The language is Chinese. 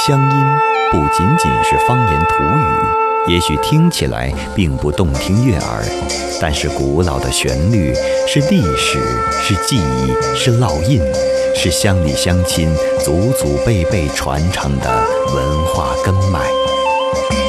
乡音不仅仅是方言土语，也许听起来并不动听悦耳，但是古老的旋律是历史，是记忆，是烙印，是乡里乡亲祖祖辈辈传承的文化根脉。